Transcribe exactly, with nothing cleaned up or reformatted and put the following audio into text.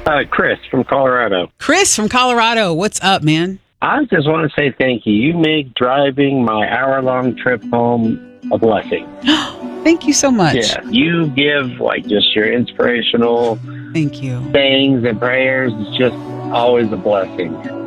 Uh, Chris from Colorado. Chris from Colorado. What's up, man? I just want to say thank you. You make driving my hour-long trip home a blessing. Thank you so much. Yeah, you give like just your inspirational Thank you. sayings and prayers. It's just always a blessing.